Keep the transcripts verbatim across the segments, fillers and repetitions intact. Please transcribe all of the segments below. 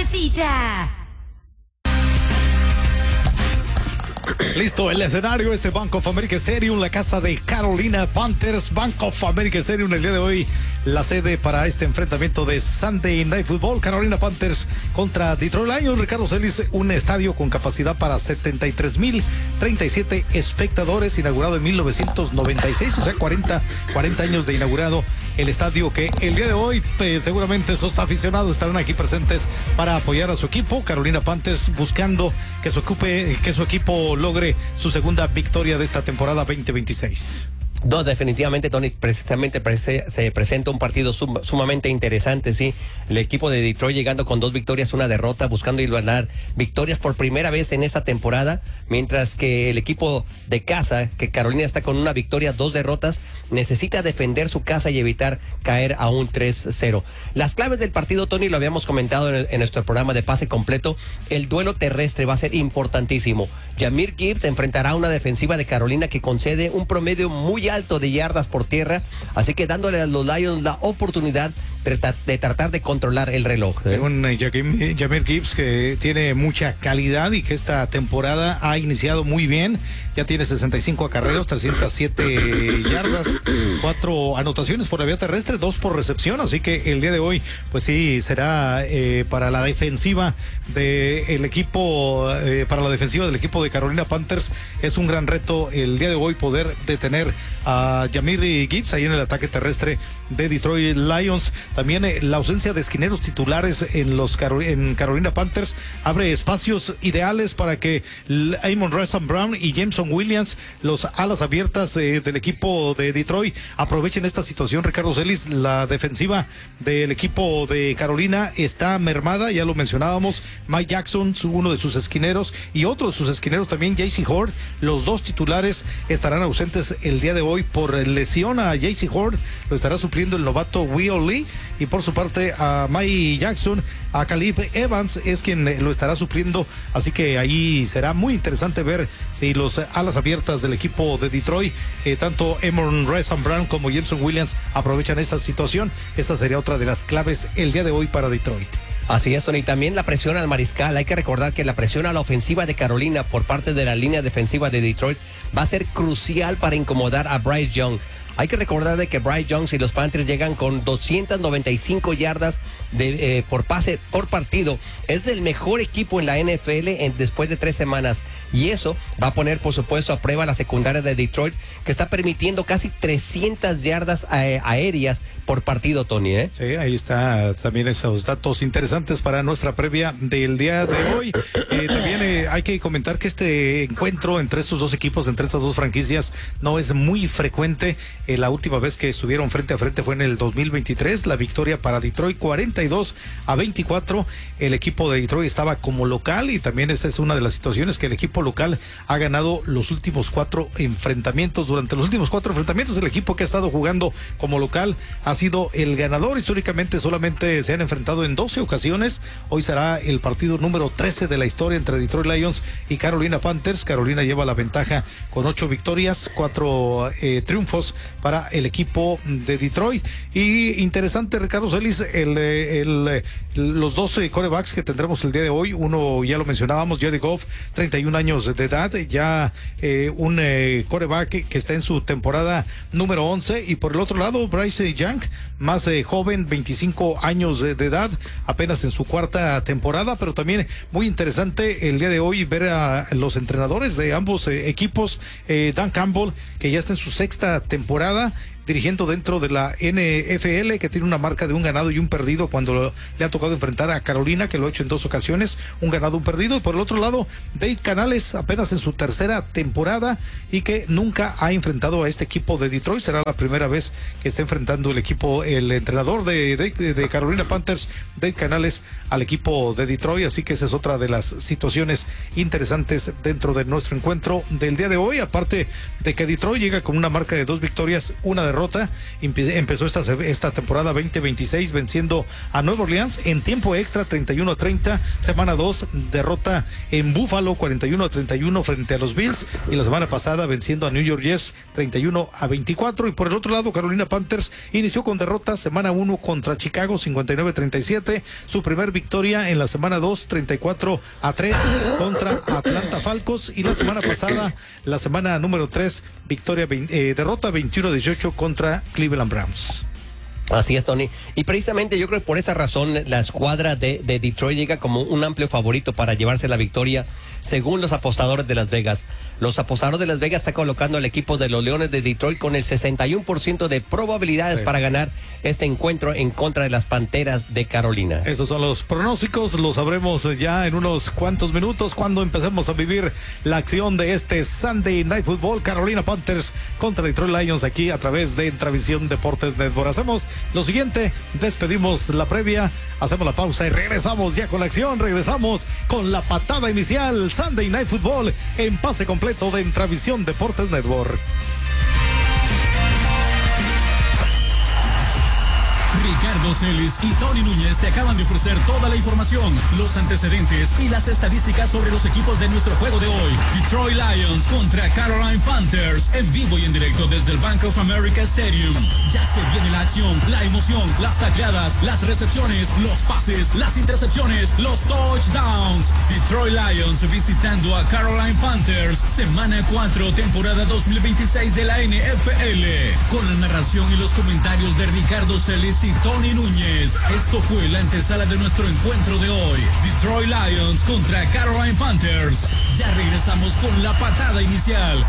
cita. Listo, el escenario, este Bank of America Stadium, la casa de Carolina Panthers. Bank of America Stadium, el día de hoy, la sede para este enfrentamiento de Sunday Night Football. Carolina Panthers contra Detroit Lions. Ricardo Celis, un estadio con capacidad para setenta y tres mil treinta y siete espectadores, inaugurado en mil novecientos noventa y seis, o sea, cuarenta, cuarenta años de inaugurado el estadio, que el día de hoy pues, seguramente sus aficionados estarán aquí presentes para apoyar a su equipo. Carolina Panthers buscando que su, ocupe, que su equipo logre su segunda victoria de esta temporada veinte veintiséis. No, definitivamente, Tony, precisamente prese, se presenta un partido sum, sumamente interesante, sí. El equipo de Detroit llegando con dos victorias, una derrota, buscando ganar victorias por primera vez en esta temporada, mientras que el equipo de casa, que Carolina está con una victoria, dos derrotas, necesita defender su casa y evitar caer a un tres cero. Las claves del partido, Tony, lo habíamos comentado en, en nuestro programa de Pase Completo. El duelo terrestre va a ser importantísimo. Jahmyr Gibbs enfrentará a una defensiva de Carolina que concede un promedio muy alto de yardas por tierra, así que dándole a los Lions la oportunidad de tratar de controlar el reloj. ¿eh? Según Jahmyr Gibbs, que tiene mucha calidad y que esta temporada ha iniciado muy bien, ya tiene sesenta y cinco acarreos, trescientas siete yardas, cuatro anotaciones por la vía terrestre, dos por recepción, así que el día de hoy, pues sí, será eh, para la defensiva del equipo, eh, para la defensiva del equipo de Carolina Panthers, es un gran reto el día de hoy poder detener a Jahmyr Gibbs ahí en el ataque terrestre de Detroit Lions. También eh, la ausencia de esquineros titulares en los Caro- en Carolina Panthers abre espacios ideales para que Amon-Ra Saint Brown y Jameson Williams, los alas abiertas eh, del equipo de Detroit, aprovechen esta situación. Ricardo Celis, la defensiva del equipo de Carolina está mermada, ya lo mencionábamos. Mike Jackson, uno de sus esquineros, y otro de sus esquineros también, J C Horn, los dos titulares estarán ausentes el día de hoy por lesión. A J C Horn lo estará supliendo el novato Will Lee, y por su parte a Mike Jackson, a Caleb Evans es quien lo estará supliendo, así que ahí será muy interesante ver si los alas abiertas del equipo de Detroit, eh, tanto Amon-Ra Saint Brown como Jameson Williams, aprovechan esta situación. Esta sería otra de las claves el día de hoy para Detroit. Así es, Tony. También la presión al mariscal. Hay que recordar que la presión a la ofensiva de Carolina por parte de la línea defensiva de Detroit va a ser crucial para incomodar a Bryce Young. Hay que recordar de que Bryce Young y los Panthers llegan con doscientas noventa y cinco yardas de, eh, por pase por partido. Es del mejor equipo en la N F L en, después de tres semanas. Y eso va a poner, por supuesto, a prueba la secundaria de Detroit, que está permitiendo casi trescientas yardas a, aéreas por partido, Tony. ¿eh? Sí, ahí está también esos datos interesantes para nuestra previa del día de hoy. Eh, también eh, hay que comentar que este encuentro entre estos dos equipos, entre estas dos franquicias, no es muy frecuente. Eh, la última vez que estuvieron frente a frente fue en el dos mil veintitrés, la victoria para Detroit cuarenta y dos a veinticuatro. El equipo de Detroit estaba como local, y también esa es una de las situaciones, que el equipo local ha ganado los últimos cuatro enfrentamientos. Durante los últimos cuatro enfrentamientos, el equipo que ha estado jugando como local ha sido el ganador. Históricamente solamente se han enfrentado en doce ocasiones. Hoy será el partido número trece de la historia entre Detroit Lions y Carolina Panthers. Carolina lleva la ventaja con ocho victorias, cuatro eh, triunfos para el equipo de Detroit. Y interesante, Ricardo Celis, el, el, el, los doce quarterbacks que tendremos el día de hoy. Uno ya lo mencionábamos, Jared Goff, treinta y un años de edad, ya eh, un eh, quarterback que, que está en su temporada número once. Y por el otro lado, Bryce Young, más eh, joven, veinticinco años de, de edad, apenas en su cuarta temporada. Pero también muy interesante el día de hoy ver a los entrenadores de ambos eh, equipos. eh, Dan Campbell, que ya está en su sexta temporada dirigiendo dentro de la N F L, que tiene una marca de un ganado y un perdido cuando le ha tocado enfrentar a Carolina, que lo ha hecho en dos ocasiones, un ganado, un perdido. Y por el otro lado, Dave Canales, apenas en su tercera temporada, y que nunca ha enfrentado a este equipo de Detroit. Será la primera vez que está enfrentando el equipo, el entrenador de, de, de Carolina Panthers, Dave Canales, al equipo de Detroit. Así que esa es otra de las situaciones interesantes dentro de nuestro encuentro del día de hoy, aparte de que Detroit llega con una marca de dos victorias, una derrota derrota. Empezó esta, esta temporada veinte veintiséis venciendo a Nueva Orleans en tiempo extra treinta y uno a treinta. Semana dos, derrota en Buffalo cuarenta y uno a treinta y uno frente a los Bills. Y la semana pasada venciendo a New York Jets treinta y uno a veinticuatro. Y por el otro lado, Carolina Panthers inició con derrota semana uno contra Chicago cincuenta y nueve a treinta y siete. Su primer victoria en la semana dos, treinta y cuatro a tres contra Atlanta Falcons. Y la semana pasada, la semana número tres, victoria, eh, derrota veintiuno a dieciocho contra Cleveland Browns. Así es, Tony. Y precisamente yo creo que por esa razón la escuadra de, de Detroit llega como un amplio favorito para llevarse la victoria, según los apostadores de Las Vegas. Los apostadores de Las Vegas están colocando al equipo de los Leones de Detroit con el sesenta y uno por ciento de probabilidades sí. para ganar este encuentro en contra de las Panteras de Carolina. Esos son los pronósticos, lo sabremos ya en unos cuantos minutos cuando empecemos a vivir la acción de este Sunday Night Football. Carolina Panthers contra Detroit Lions aquí a través de Intravisión Deportes Network. Hacemos lo siguiente, despedimos la previa, hacemos la pausa y regresamos ya con la acción, regresamos con la patada inicial, Sunday Night Football en pase completo de Intravisión Deportes Network. Ricardo Celis y Tony Núñez te acaban de ofrecer toda la información, los antecedentes y las estadísticas sobre los equipos de nuestro juego de hoy. Detroit Lions contra Carolina Panthers, en vivo y en directo desde el Bank of America Stadium. Ya se viene la acción, la emoción, las tacleadas, las recepciones, los pases, las intercepciones, los touchdowns. Detroit Lions visitando a Carolina Panthers, semana cuatro, temporada dos mil veintiséis de la N F L. Con la narración y los comentarios de Ricardo Celis y Tony Núñez. Esto fue la antesala de nuestro encuentro de hoy. Detroit Lions contra Carolina Panthers. Ya regresamos con la patada inicial.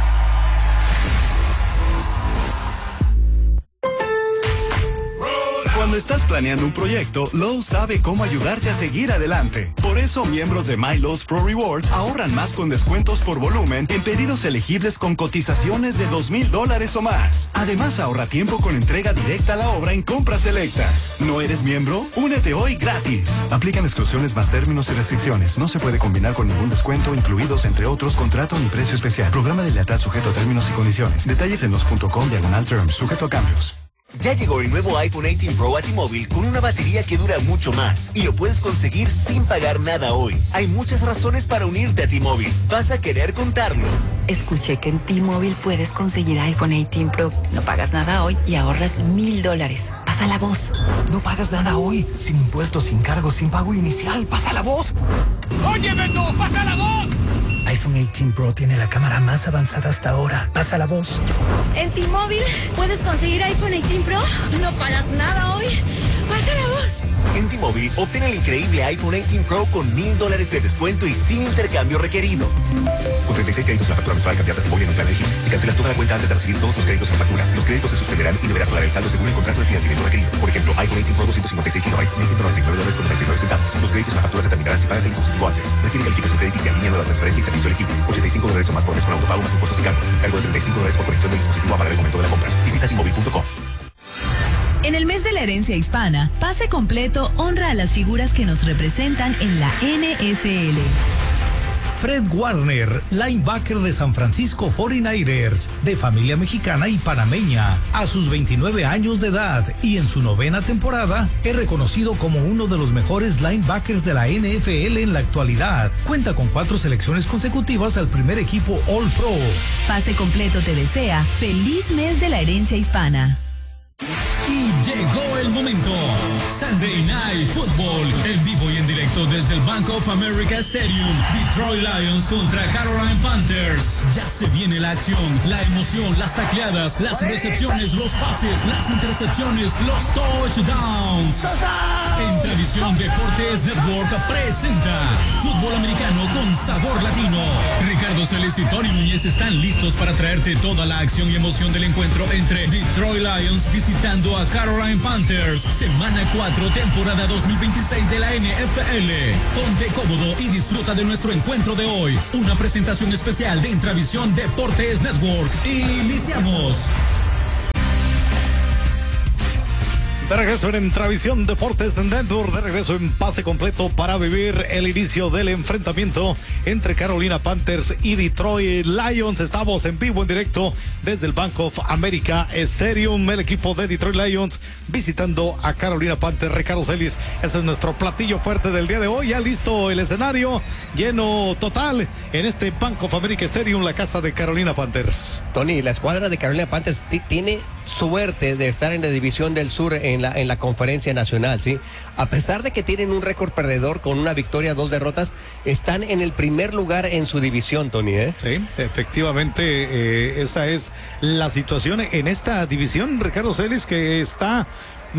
Cuando estás planeando un proyecto, Lowe's sabe cómo ayudarte a seguir adelante. Por eso, miembros de My Lowe's Pro Rewards ahorran más con descuentos por volumen en pedidos elegibles con cotizaciones de dos mil dólares o más. Además, ahorra tiempo con entrega directa a la obra en compras selectas. ¿No eres miembro? Únete hoy gratis. Aplican exclusiones más términos y restricciones. No se puede combinar con ningún descuento, incluidos, entre otros, contrato ni precio especial. Programa de lealtad sujeto a términos y condiciones. Detalles en los punto com diagonal terms, sujeto a cambios. Ya llegó el nuevo iPhone dieciocho Pro a T-Mobile con una batería que dura mucho más y lo puedes conseguir sin pagar nada hoy. Hay muchas razones para unirte a T-Mobile. Vas a querer contarlo. Escuché que en T-Mobile puedes conseguir iPhone dieciocho Pro. No pagas nada hoy y ahorras mil dólares. Pasa la voz. No pagas nada hoy. Sin impuestos, sin cargos, sin pago inicial. Pasa la voz. ¡Oye, Beto! ¡Pasa la voz! iPhone dieciocho Pro tiene la cámara más avanzada hasta ahora. Pasa la voz. En T-Mobile puedes conseguir iPhone dieciocho Pro. No pagas nada hoy. Pasa la voz. En T-Mobile, obtén el increíble iPhone dieciocho Pro con mil dólares de descuento y sin intercambio requerido. Con treinta y seis créditos en la factura mensual, cambiar de T-Mobile en un plan elegible. Si cancelas toda la cuenta antes de recibir todos los créditos en la factura, los créditos se suspenderán y deberás pagar el saldo según el contrato de financiamiento requerido. Por ejemplo, iPhone dieciocho Pro doscientos cincuenta y seis gigabytes, mil ciento noventa y nueve dólares con noventa y nueve centavos. Los créditos en la factura se terminarán si pagas el dispositivo antes. Requiere calificación crediticia, línea nueva, transferencia y servicio elegible. ochenta y cinco dólares o más por mes con autopago más impuestos y cargos. Cargo de treinta y cinco dólares por conexión del dispositivo a pagar el momento de la compra. Visita T Mobile punto com. En el mes de la herencia hispana, Pase Completo honra a las figuras que nos representan en la N F L. Fred Warner, linebacker de San Francisco cuarenta y nueve ers, de familia mexicana y panameña, a sus veintinueve años de edad y en su novena temporada, es reconocido como uno de los mejores linebackers de la N F L en la actualidad. Cuenta con cuatro selecciones consecutivas al primer equipo All Pro. Pase Completo te desea feliz mes de la herencia hispana. Y llegó el momento. Sunday Night Football, en vivo y en directo desde el Bank of America Stadium. Detroit Lions contra Carolina Panthers. Ya se viene la acción, la emoción, las tacleadas, las recepciones, los pases, las intercepciones, los touchdowns. En Tradición Deportes Network presenta fútbol americano con sabor latino. Ricardo Celis y Tony Núñez están listos para traerte toda la acción y emoción del encuentro entre Detroit Lions visitando a Carolina Panthers, semana cuatro, temporada dos mil veintiséis de la N F L. Ponte cómodo y disfruta de nuestro encuentro de hoy. Una presentación especial de Intravisión Deportes Network. Iniciamos. De regreso en Travisión Deportes de Network, de regreso en pase completo para vivir el inicio del enfrentamiento entre Carolina Panthers y Detroit Lions. Estamos en vivo, en directo desde el Bank of America Stadium. El equipo de Detroit Lions visitando a Carolina Panthers. Ricardo Celis, ese es nuestro platillo fuerte del día de hoy. Ya listo el escenario, lleno total en este Bank of America Stadium, la casa de Carolina Panthers. Tony, la escuadra de Carolina Panthers tiene suerte de estar en la división del sur en la, en la conferencia nacional, ¿sí? A pesar de que tienen un récord perdedor con una victoria, dos derrotas, están en el primer lugar en su división, Tony, ¿eh? Sí, efectivamente, eh, esa es la situación en esta división, Ricardo Celis, que está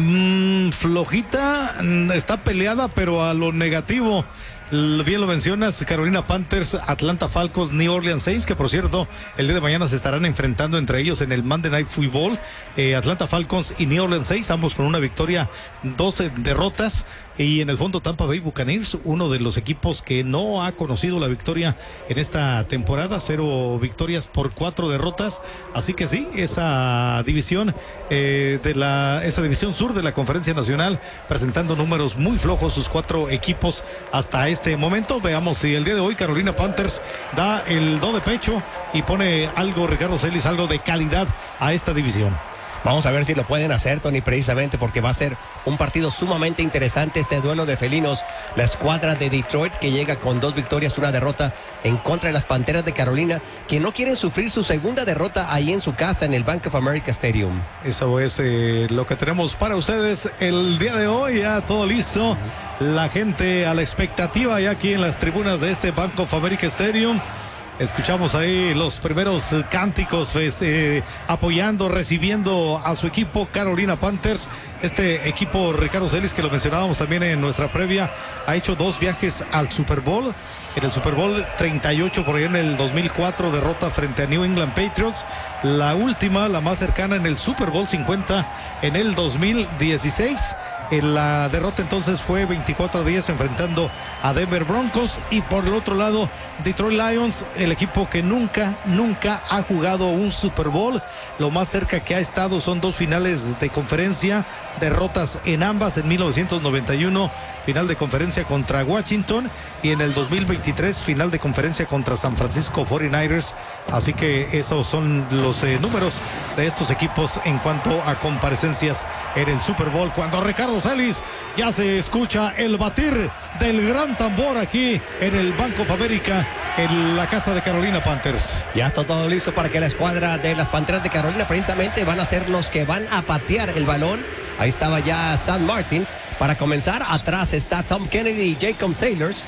mmm, flojita, está peleada, pero a lo negativo. Bien lo mencionas, Carolina Panthers, Atlanta Falcons, New Orleans Saints, que por cierto, el día de mañana se estarán enfrentando entre ellos en el Monday Night Football. Eh, Atlanta Falcons y New Orleans Saints, ambos con una victoria, doce derrotas. Y en el fondo Tampa Bay Buccaneers, uno de los equipos que no ha conocido la victoria en esta temporada, cero victorias por cuatro derrotas. Así que sí, esa división eh, de la esa división sur de la Conferencia Nacional presentando números muy flojos sus cuatro equipos hasta este momento. Veamos si el día de hoy Carolina Panthers da el do de pecho y pone algo, Ricardo Celis, algo de calidad a esta división. Vamos a ver si lo pueden hacer, Tony, precisamente porque va a ser un partido sumamente interesante este duelo de felinos. La escuadra de Detroit, que llega con dos victorias, una derrota en contra de las Panteras de Carolina, que no quieren sufrir su segunda derrota ahí en su casa en el Bank of America Stadium. Eso es eh, lo que tenemos para ustedes el día de hoy. Ya todo listo, la gente a la expectativa ya aquí en las tribunas de este Bank of America Stadium. Escuchamos ahí los primeros cánticos este, apoyando, recibiendo a su equipo Carolina Panthers. Este equipo, Ricardo Celis, que lo mencionábamos también en nuestra previa, ha hecho dos viajes al Super Bowl. En el Super Bowl treinta y ocho, por ahí en el dos mil cuatro, derrota frente a New England Patriots. La última, la más cercana, en el Super Bowl cincuenta en el dos mil dieciséis. En la derrota entonces fue veinticuatro días enfrentando a Denver Broncos. Y por el otro lado, Detroit Lions, el equipo que nunca, nunca ha jugado un Super Bowl. Lo más cerca que ha estado son dos finales de conferencia, derrotas en ambas. En mil novecientos noventa y uno, final de conferencia contra Washington, y en el dos mil veintitrés, final de conferencia contra San Francisco cuarenta y nueve ers. Así que esos son los eh, números de estos equipos en cuanto a comparecencias en el Super Bowl. Cuando Ricardo Celis, ya se escucha el batir del gran tambor aquí en el Bank of America, en la casa de Carolina Panthers. Ya está todo listo para que la escuadra de las Panteras de Carolina precisamente van a ser los que van a patear el balón. Ahí estaba ya Sam Martin. Para comenzar, atrás está Tom Kennedy y Jacob Sailors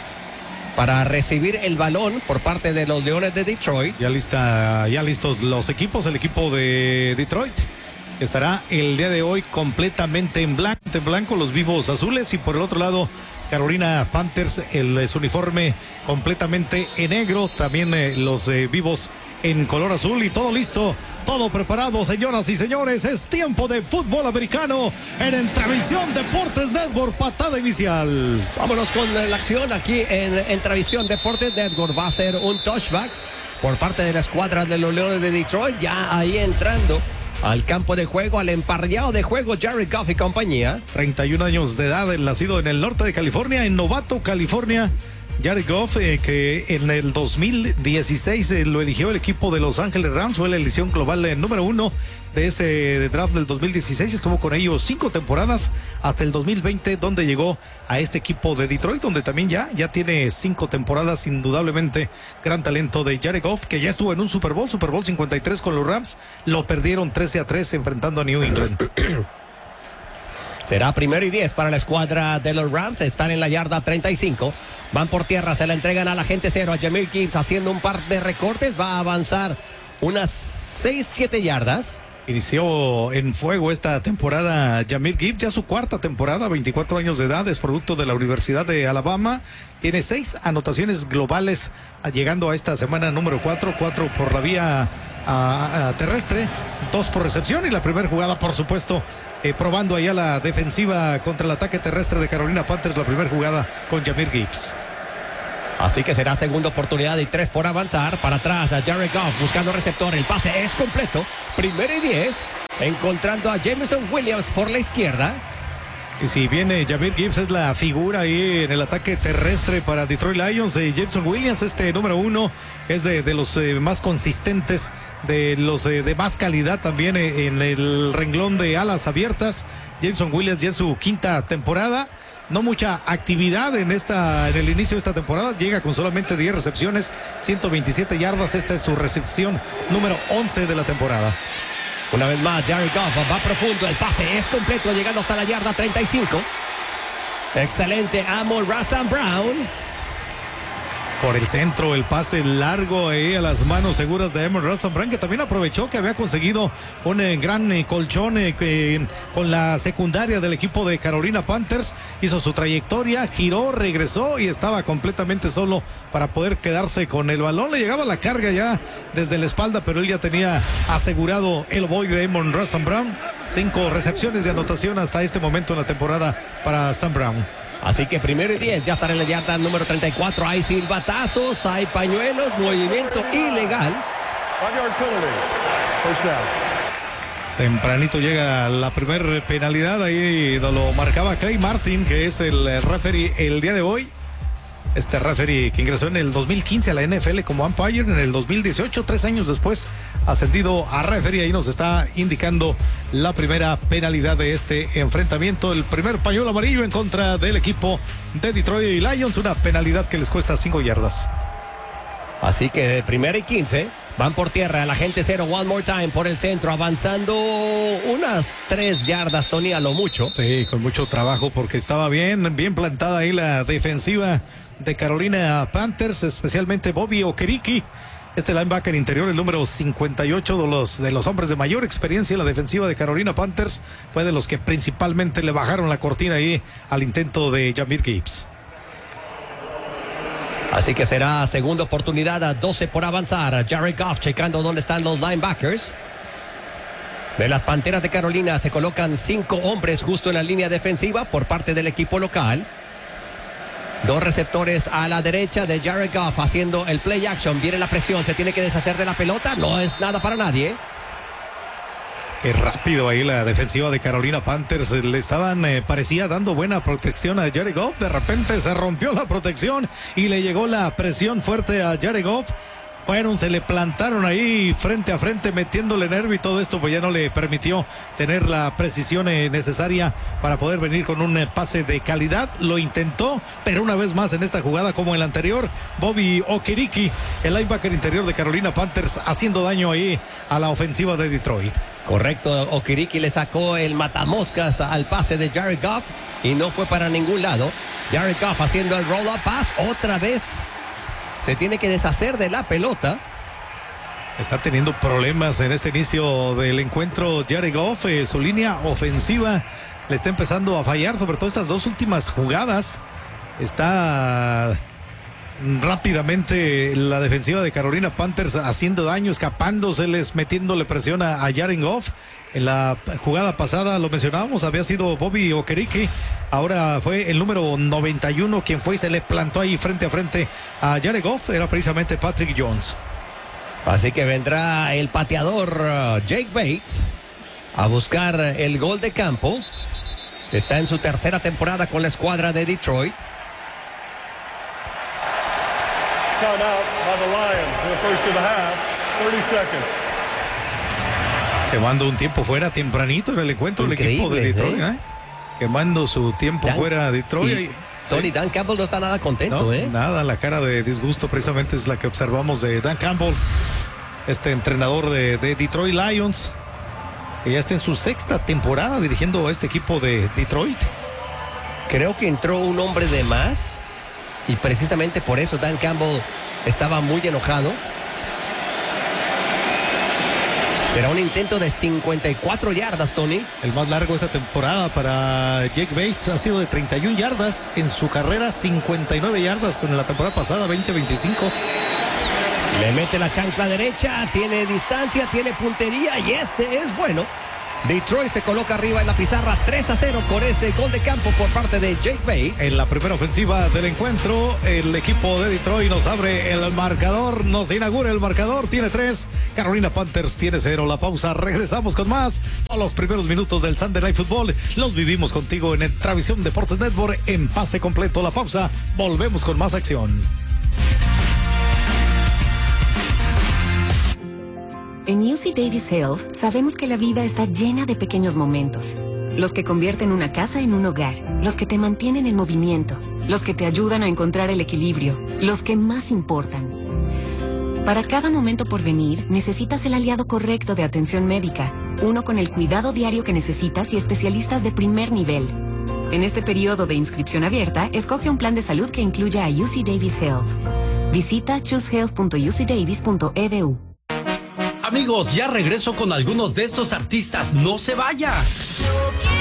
para recibir el balón por parte de los Leones de Detroit. Ya lista, ya listos los equipos. El equipo de Detroit estará el día de hoy completamente en blanco, en blanco, los vivos azules, y por el otro lado Carolina Panthers, el su uniforme completamente en negro, también eh, los eh, vivos en color azul, y todo listo, todo preparado, señoras y señores. Es tiempo de fútbol americano en Entravisión Deportes Network, patada inicial. Vámonos con la acción aquí en Entravisión Deportes Network. Va a ser un touchback por parte de la escuadra de los Leones de Detroit, ya ahí entrando al campo de juego, al emparrillado de juego, Jared Goff y compañía. treinta y un años de edad, el nacido en el norte de California, en Novato, California. Jared Goff, eh, que en el dos mil dieciséis eh, lo eligió el equipo de Los Ángeles Rams, fue la elección global eh, número uno de ese de draft del dos mil dieciséis. Estuvo con ellos cinco temporadas hasta el dos mil veinte, donde llegó a este equipo de Detroit, donde también ya, ya tiene cinco temporadas. Indudablemente gran talento de Jared Goff, que ya estuvo en un Super Bowl, Super Bowl cincuenta y tres con los Rams. Lo perdieron trece a tres enfrentando a New England. Será primero y diez para la escuadra de los Rams. Están en la yarda treinta y cinco. Van por tierra, se la entregan a la gente cero. A Jahmyr Gibbs haciendo un par de recortes. Va a avanzar unas seis, siete yardas. Inició en fuego esta temporada Jahmyr Gibbs, ya su cuarta temporada, veinticuatro años de edad, es producto de la Universidad de Alabama. Tiene seis anotaciones globales, llegando a esta semana número cuatro, cuatro por la vía a, a terrestre, dos por recepción, y la primera jugada, por supuesto, eh, probando allá la defensiva contra el ataque terrestre de Carolina Panthers, la primera jugada con Jahmyr Gibbs. Así que será segunda oportunidad y tres por avanzar. Para atrás a Jared Goff buscando receptor. El pase es completo. Primero y diez. Encontrando a Jameson Williams por la izquierda. Y si viene Jahmyr Gibbs, es la figura ahí en el ataque terrestre para Detroit Lions. Eh, Jameson Williams, este número uno, es de, de los eh, más consistentes, de los eh, de más calidad también eh, en el renglón de alas abiertas. Jameson Williams ya en su quinta temporada. No mucha actividad en esta en el inicio de esta temporada. Llega con solamente diez recepciones, ciento veintisiete yardas. Esta es su recepción número once de la temporada. Una vez más, Jared Goff va profundo. El pase es completo, llegando hasta la yarda treinta y cinco. Excelente, Amon-Ra Saint Brown. Por el centro, el pase largo ahí a las manos seguras de Amon-Ra Saint Brown, que también aprovechó que había conseguido un eh, gran eh, colchón eh, que, con la secundaria del equipo de Carolina Panthers. Hizo su trayectoria, giró, regresó y estaba completamente solo para poder quedarse con el balón. Le llegaba la carga ya desde la espalda, pero él ya tenía asegurado el boy de Amon-Ra Saint Brown. Cinco recepciones de anotación hasta este momento en la temporada para Saint Brown. Así que primero y diez, ya estará en la yarda número treinta y cuatro. Hay silbatazos, hay pañuelos, movimiento ilegal. Tempranito llega la primera penalidad, ahí lo marcaba Clay Martin, que es el referee el día de hoy. Este referee que ingresó en el dos mil quince a la N F L como umpire, en el dos mil dieciocho, tres años después, ascendido a referee. Ahí nos está indicando la primera penalidad de este enfrentamiento. El primer pañuelo amarillo en contra del equipo de Detroit Lions, una penalidad que les cuesta cinco yardas. Así que de primera y quince, van por tierra, la gente cero, one more time por el centro, avanzando unas tres yardas, Tony, a lo mucho. Sí, con mucho trabajo porque estaba bien, bien plantada ahí la defensiva de Carolina Panthers, especialmente Bobby Okereke, este linebacker interior, el número cincuenta y ocho de los, de los hombres de mayor experiencia en la defensiva de Carolina Panthers, fue de los que principalmente le bajaron la cortina ahí al intento de Jahmyr Gibbs. Así que será segunda oportunidad a doce por avanzar. Jared Goff checando dónde están los linebackers. De las Panteras de Carolina se colocan cinco hombres justo en la línea defensiva por parte del equipo local. Dos receptores a la derecha de Jared Goff haciendo el play action. Viene la presión, se tiene que deshacer de la pelota. No es nada para nadie. Qué rápido ahí la defensiva de Carolina Panthers. Le estaban, eh, parecía dando buena protección a Jared Goff. De repente se rompió la protección y le llegó la presión fuerte a Jared Goff. Fueron, se le plantaron ahí frente a frente, metiéndole nervio y todo esto, pues ya no le permitió tener la precisión eh, necesaria para poder venir con un eh, pase de calidad. Lo intentó, pero una vez más en esta jugada como en la anterior, Bobby Okereke, el linebacker interior de Carolina Panthers, haciendo daño ahí a la ofensiva de Detroit. Correcto, Okereke le sacó el matamoscas al pase de Jared Goff y no fue para ningún lado. Jared Goff haciendo el roll-up pass otra vez. Se tiene que deshacer de la pelota. Está teniendo problemas en este inicio del encuentro Jared Goff. Eh, su línea ofensiva le está empezando a fallar, sobre todo estas dos últimas jugadas. Está rápidamente la defensiva de Carolina Panthers haciendo daño, escapándoseles, metiéndole presión a, a Jared Goff. En la jugada pasada, lo mencionábamos, había sido Bobby Okereke. Ahora fue el número noventa y uno quien fue y se le plantó ahí frente a frente a Jared Goff. Era precisamente Patrick Jones. Así que vendrá el pateador uh, Jake Bates a buscar el gol de campo. Está en su tercera temporada con la escuadra de Detroit. Time out by the Lions. The first of the half, thirty seconds. Quemando un tiempo fuera tempranito en el encuentro el equipo de Detroit, ¿eh? ¿eh? Quemando su tiempo Dan, fuera Detroit. Y Tony, sí. Dan Campbell no está nada contento, no, ¿eh? Nada, la cara de disgusto precisamente es la que observamos de Dan Campbell, este entrenador de, de Detroit Lions, que ya está en su sexta temporada dirigiendo a este equipo de Detroit. Creo que entró un hombre de más y precisamente por eso Dan Campbell estaba muy enojado. Será un intento de cincuenta y cuatro yardas, Tony. El más largo esta temporada para Jake Bates ha sido de treinta y una yardas. En su carrera, cincuenta y nueve yardas en la temporada pasada, veinte veinticinco. Le mete la chancla derecha, tiene distancia, tiene puntería y este es bueno. Detroit se coloca arriba en la pizarra tres a cero con ese gol de campo por parte de Jake Bates. En la primera ofensiva del encuentro, el equipo de Detroit nos abre el marcador, nos inaugura el marcador, tiene tres, Carolina Panthers tiene cero. La pausa, regresamos con más. Son los primeros minutos del Sunday Night Football, los vivimos contigo en Travisión Deportes Network en pase completo. La pausa, volvemos con más acción. En U C Davis Health sabemos que la vida está llena de pequeños momentos. Los que convierten una casa en un hogar, los que te mantienen en movimiento, los que te ayudan a encontrar el equilibrio, los que más importan. Para cada momento por venir, necesitas el aliado correcto de atención médica, uno con el cuidado diario que necesitas y especialistas de primer nivel. En este periodo de inscripción abierta, escoge un plan de salud que incluya a U C Davis Health. Visita choose health punto u c davis punto e d u. Amigos, ya regreso con algunos de estos artistas. ¡No se vaya! Yo quiero